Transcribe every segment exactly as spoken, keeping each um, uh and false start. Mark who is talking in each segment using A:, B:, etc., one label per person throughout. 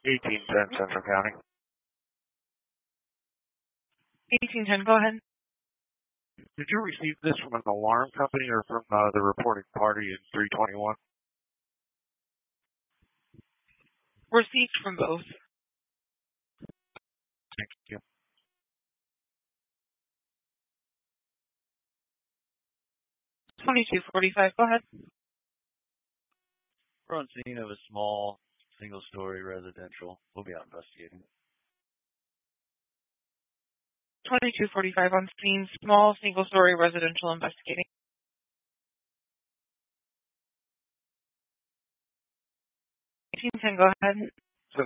A: eighteen ten Central County.
B: eighteen ten, go ahead.
A: Did you receive this from an alarm company or from uh, the reporting party in three twenty-one?
B: Received from both.
A: Thank you.
B: twenty-two forty-five, go ahead.
C: We're on scene of a small, single-story residential. We'll be out investigating.
B: twenty-two forty-five on scene, small, single-story residential investigating. eighteen ten, go ahead.
A: So,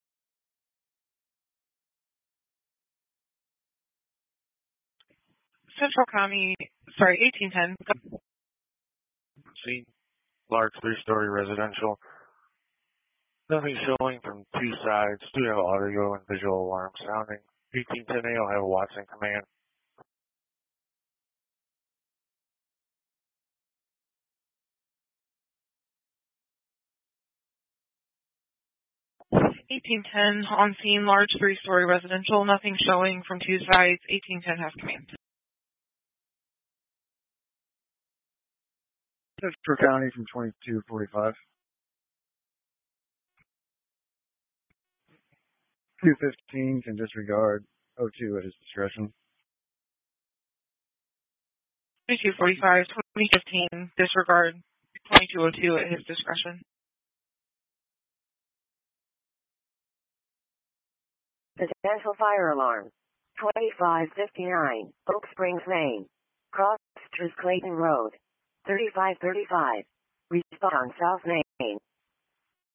B: Central County, sorry, eighteen ten.
A: scene, large three-story residential. Nothing showing from two sides. Do have audio and visual alarm sounding. eighteen ten A will have a Watson command.
B: eighteen ten on scene, large three-story residential. Nothing showing from two sides. eighteen ten has command.
D: Central County from twenty-two forty-five. two fifteen can disregard oh two at his discretion.
B: twenty-two forty-five, twenty fifteen, disregard twenty-two oh two at his discretion.
E: Residential fire alarm. twenty-five fifty-nine, Oak Springs, Maine. Cross through Clayton Road. thirty-five thirty-five. Respond on South Main.